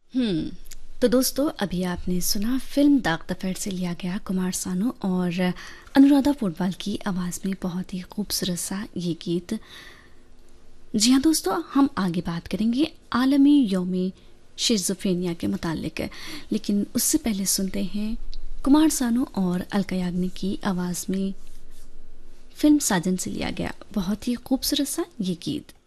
हम्म। तो दोस्तों, अभी आपने सुना फिल्म दाग दफेड़ से लिया गया कुमार सानू और अनुराधा पोडवाल की आवाज़ में बहुत ही खूबसूरत सा ये गीत। जी हाँ दोस्तों, हम आगे बात करेंगे आलमी यौमी शिज़ोफ्रेनिया के मुतालिक, लेकिन उससे पहले सुनते हैं कुमार सानू और अलका याग्निक की आवाज़ में फिल्म साजन से लिया गया बहुत ही खूबसूरत सा ये गीत।